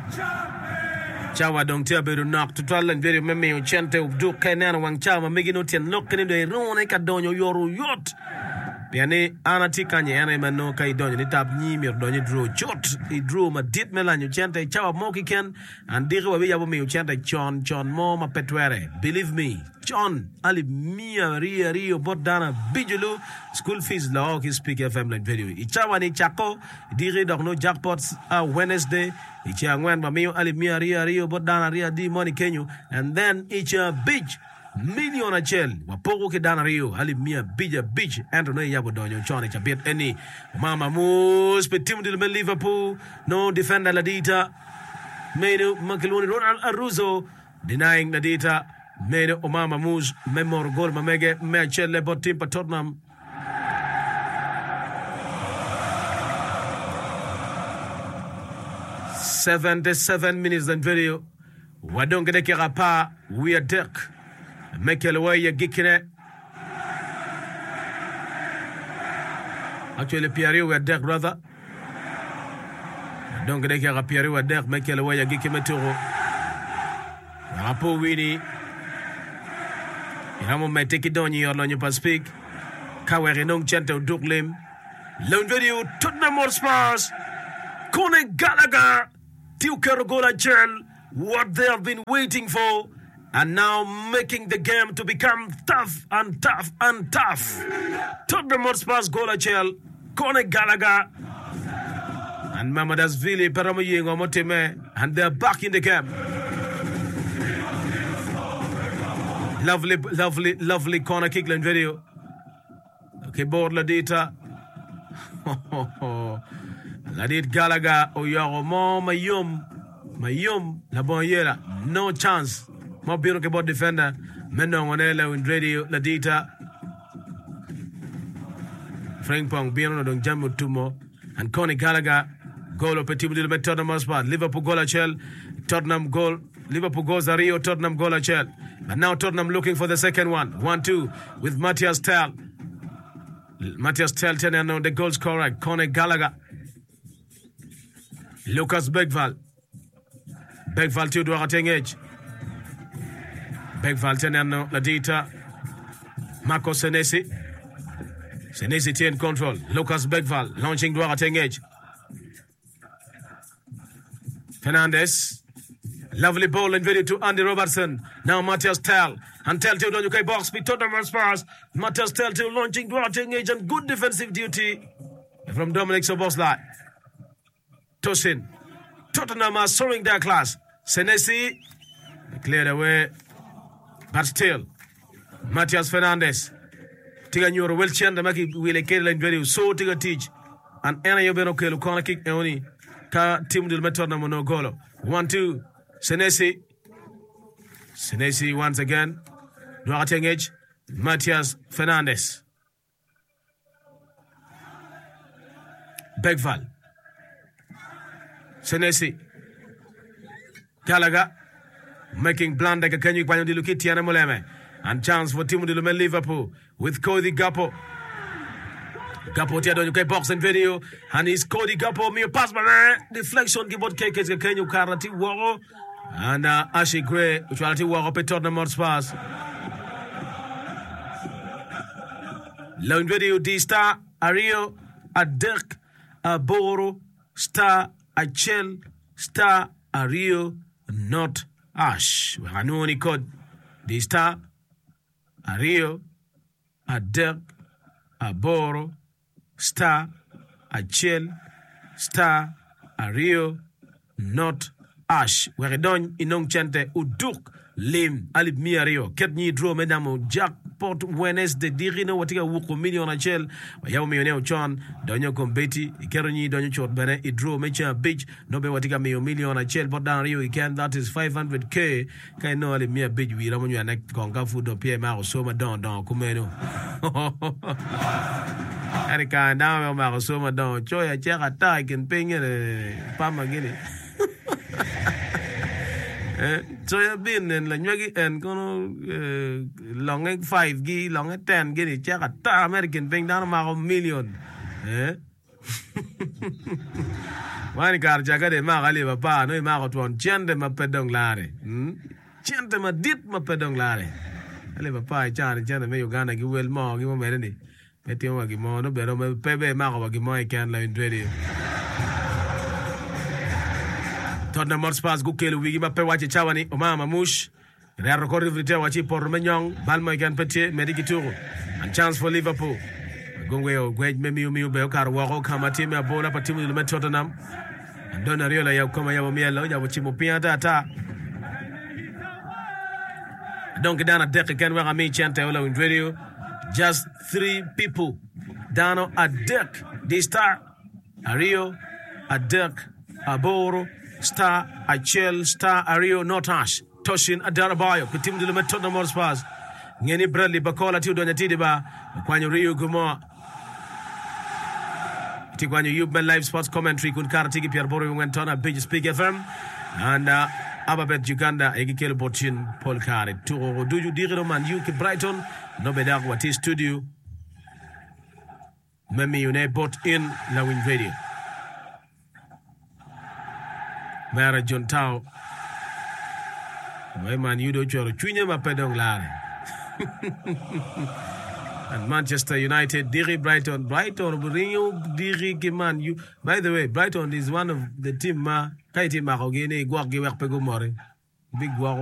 Chawa dong tia beru nak tutualan very meme o chente ubdu kainana wang chawa megino tien lokene do irone ka donyo yoru yot. Piane anati kanye ane mano kai donyo ni tap ni mir donyo draw jot I draw ma dit melanyo chente chawa moki ken and diri wa yabo me o chente John mo ma petwere. Believe me, John ali mia rio bot dana bijulu school fees la ok speak FM like video. Ichawa ni chako diri dok no jackpots Wednesday. Ichi angwen ba mio ali mia rio bot dana ria di money kenyu and then ichi beach million a chel wapogo ke dana rio ali mia bija beach Anthony yabo donyo chone chabit any mama mus petim del Liverpool no defender Ladita Medo Makeloni Ronald Aruzo denying Ladita Medo Omama mus memor gol mamege mechele botim pa Tottenham 77 minutes and video. Wadonge de kirapa we are dick. Mekelwe ya gikine. Actually Pierre we are dick brother. Wadonge de kirapa Pierre we are dick mekelwe ya gikime turo. Rapo wini. Iramo meteki donyi orlonyo pa speak. Kawere nong chente uduklim. Lone video Tottenham Hotspurs. Conor Gallagher. Tuchel Gola Gel, what they have been waiting for, and now making the game to become tough and tough and tough. Tottenham Hotspur's Gola Gel, Conor Gallagher, and Mamadashvili Paramoyengo Moteme, and they're back in the game. Lovely corner kick line video. Okay, board Ladita. Ladit Gallagher Oyoro mo mayum la boyera no chance mo biro ke bot defender menno ngonela in radio Ladita Frank Pong biro don jamu tumo and Conor Gallagher goal of Petit Little Tottenham Hotspur Liverpool goal Chel Tottenham goal Liverpool goes Rio Tottenham goal Chel and now Tottenham looking for the second one 1-2 with Matthias Tel turning on the goal scorer Conor Gallagher Lucas Begval to do a tengage. Begval tenano Ladita. Marco Senesi in control. Lucas Begval launching to a tengage. Fernandez. Lovely ball and video to Andy Robertson. Now Matthias Tel. And Tel to UK box speed Tottenham Hotspur. Matthias Tel to launching to a tengage and good defensive duty from Dominic Szoboszlai. Tosin. Tottenham are showing their class. Senesi cleared away. But still, Matthias Fernandez. Tiga nyoro welchen da maki wile kele line very so tiga teach. And ena yobeno kelu corner kick eoni ka team del Tottenham no golo. 1-2. Senesi once again. Duatengage. Matthias Fernandez. Begval. Senesi Gallagher making blunder like a Kenyu Banyo di Lukiti and Moleme and chance for Timo Dilume Liverpool with Cody Gakpo. Gakpo Tiado UK box and video and it's Cody Gakpo me pass by deflection keyboard cake is a Kenyu Karati Waro and Ashley Gray which will Waro Tottenham Hotspur. Lone video D Star Ario a Dirk a Boro Star a Chel Star a Rio not Ash. Hanuni code the Star a Rio a Dirk a Boro Star a Chel Star a Rio not Ash. Where don inong chante uduk lim alip mia Rio ket ni draw medamo jackpot Wednesday dirino watika wuko million a chel yawo millionaire John donyo kombeti ikero ni donyo chot bene I draw mecha beach no be watika million a chel but down Rio can that is 500k kai no alip mia beach wi ramonyo anek konga fudo pia ma so ma don kumeno Erika na ma so ma don choya cheka ta ken pengene pama gini so you been in la nyagi and kono long 5 gi long 10 gi chaka ta American ping down ma million Wani kar jaga de ma gali papa no ma ko ton chende ma pedong lare. Chende ma dit ma pedong lare. Ale papa char chende me Uganda gi wel mo gi mo mere ni. Petio wa gi mo no bero me pebe ma ko gi mo e kan la indwedi. Tottenham Hotspur gukelu wigi ma pe wachi chawani o mama mush. Real record vrite wachi por menyong balmo kan pete mediki turu. And chance for Liverpool. Gongwe o gwej me miu be kar wako kama timu ya bola pa timu ile Tottenham. Dona Riola ya kama ya mielo ya chimo pia tata. Donc dana dek kan wa mi chante wala radio. Just 3 people. Dano a dek. They star Ario, a dek, a Boro, star Achel, star Ario, Notash. Toshin Adarabayo, kutimu ile Tottenham Hotspur. Ngeni Bradley Bakola ti donya tidi ba kwanyo Rio Gumo ti kwanyo Yuben Live Sports Commentary kun kartigi Pierre Boro wentona Big Speak FM and Ababet Uganda egikelo botin Paul Kare to do you digiro man UK Brighton no be dag wati studio memi une bot in la win radio Mara John Tao way man yudo choro chunye ma pedong lare. And Manchester United, Diri Brighton, Diri Giman. You, by the way, Brighton is one of the team. Kai team Marogene, Guardi Werpego More, big Guaro.